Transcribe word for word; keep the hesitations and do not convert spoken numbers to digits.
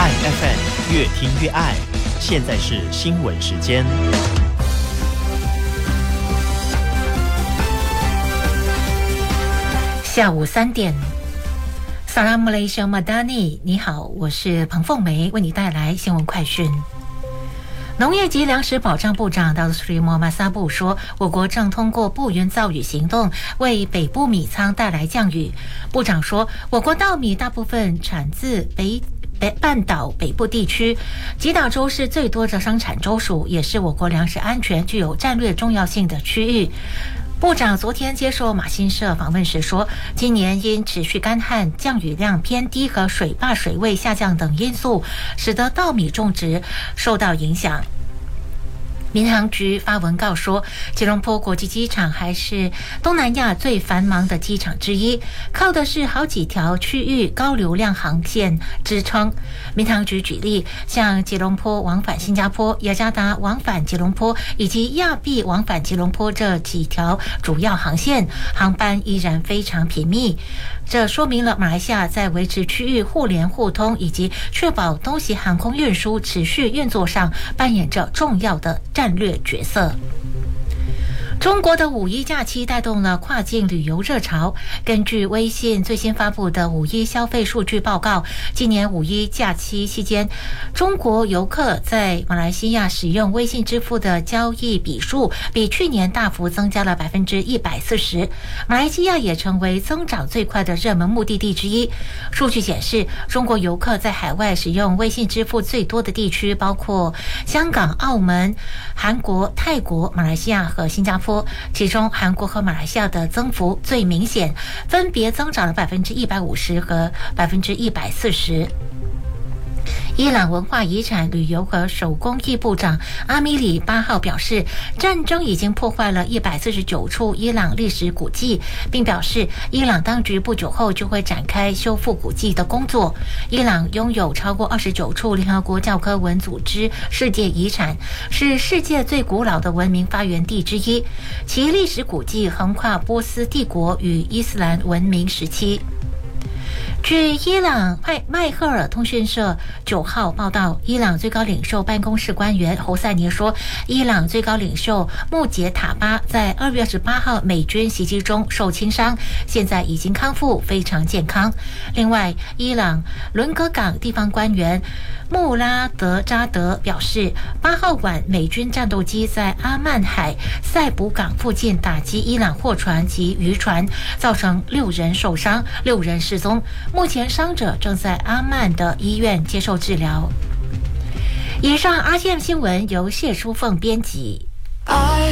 爱 F M 越听越爱。现在是新闻时间。 下午三点，萨拉姆雷小马达尼，你好，我是彭凤梅，为你带来新闻快讯。农业及粮食保障部长达斯里莫马萨布说，我国正通过布云造雨行动为北部米仓带来降雨。部长说，我国稻米大部分产自北北半岛北部地区，吉打州是最多的生产州属，也是我国粮食安全具有战略重要性的区域。部长昨天接受马新社访问时说，今年因持续干旱、降雨量偏低和水坝水位下降等因素，使得稻米种植受到影响。民航局发文告说，吉隆坡国际机场还是东南亚最繁忙的机场之一，靠的是好几条区域高流量航线支撑。民航局举例，像吉隆坡往返新加坡、雅加达往返吉隆坡以及亚庇往返吉隆坡这几条主要航线，航班依然非常频密。这说明了马来西亚在维持区域互联互通以及确保东西航空运输持续运作上扮演着重要的战略角色。中国的五一假期带动了跨境旅游热潮。根据微信最新发布的五一消费数据报告，今年五一假期期间，中国游客在马来西亚使用微信支付的交易笔数比去年大幅增加了百分之一百四十。马来西亚也成为增长最快的热门目的地之一。数据显示，中国游客在海外使用微信支付最多的地区包括香港、澳门、韩国、泰国、马来西亚和新加坡。其中韩国和马来西亚的增幅最明显，分别增长了百分之一百五十和百分之一百四十。伊朗文化遗产、旅游和手工艺部长阿米里八号表示，战争已经破坏了一百四十九处伊朗历史古迹，并表示伊朗当局不久后就会展开修复古迹的工作。伊朗拥有超过二十九处联合国教科文组织世界遗产，是世界最古老的文明发源地之一，其历史古迹横跨波斯帝国与伊斯兰文明时期。据伊朗麦麦赫尔通讯社九号报道，伊朗最高领袖办公室官员侯赛尼说，伊朗最高领袖穆杰塔巴在二月十八号美军袭击中受轻伤，现在已经康复，非常健康。另外，伊朗伦格港地方官员穆拉德扎德表示，八号晚美军战斗机在阿曼海塞卜港附近打击伊朗货船及渔船，造成六人受伤，六人失踪。目前伤者正在阿曼的医院接受治疗。以上 R T M 新闻由谢淑凤编辑。I